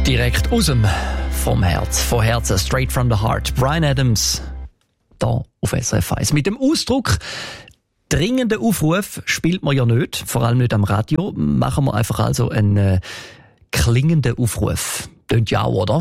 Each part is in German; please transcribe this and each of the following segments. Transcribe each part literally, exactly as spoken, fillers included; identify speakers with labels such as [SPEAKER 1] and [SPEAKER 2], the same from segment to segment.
[SPEAKER 1] Direkt aus dem vom Herz, von Herzen, straight from the heart. Bryan Adams, da auf S R F eins. Mit dem Ausdruck dringender Aufruf spielt man ja nicht, vor allem nicht am Radio. Machen wir einfach also einen äh, klingenden Aufruf. Tönt ja auch, oder?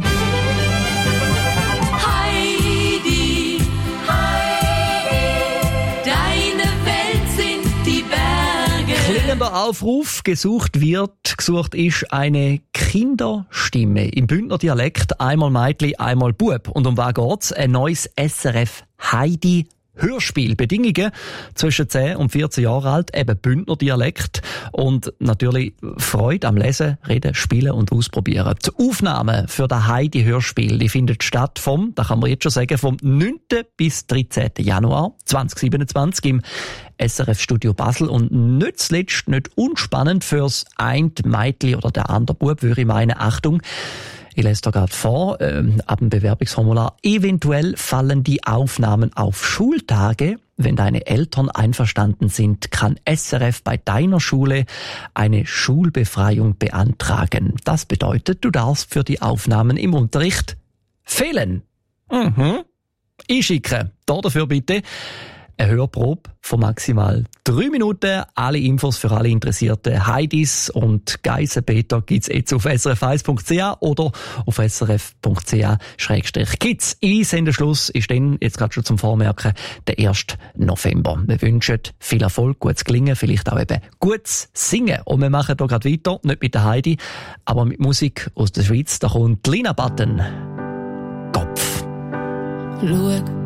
[SPEAKER 2] Heidi, Heidi, deine Welt sind die Berge.
[SPEAKER 1] Klingender Aufruf, gesucht wird, gesucht ist eine Kinderstimme im Bündner Dialekt, einmal Mädli, einmal Bub. Und um was geht's? Ein neues S R F Heidi Hörspiel. Bedingungen zwischen zehn und vierzehn Jahre alt, eben Bündner Dialekt und natürlich Freude am Lesen, Reden, Spielen und Ausprobieren. Die Aufnahme für das Heidi Hörspiel, die findet statt vom, da kann man jetzt schon sagen, vom neunten bis dreizehnten Januar zweitausendsiebenundzwanzig im S R F Studio Basel und nicht zuletzt, nicht unspannend fürs eine Mädchen oder der andere Bub, würde ich meinen. Achtung, ich lese da gerade vor, ähm, ab dem Bewerbungsformular. Eventuell fallen die Aufnahmen auf Schultage. Wenn deine Eltern einverstanden sind, kann S R F bei deiner Schule eine Schulbefreiung beantragen. Das bedeutet, du darfst für die Aufnahmen im Unterricht fehlen. Mhm. Einschicken. Da dafür bitte eine Hörprobe von maximal drei Minuten. Alle Infos für alle Interessierten Heidis und Geisenpeter gibt's jetzt auf s r f eins punkt c h oder auf s r f punkt c h schrägstrich kids. Einsendeschluss ist dann, jetzt gerade schon zum Vormerken, der erste November. Wir wünschen viel Erfolg, gutes Gelingen, vielleicht auch eben gutes Singen. Und wir machen hier gerade weiter, nicht mit der Heidi, aber mit Musik aus der Schweiz. Da kommt Lina Button. Kopf.
[SPEAKER 2] Schau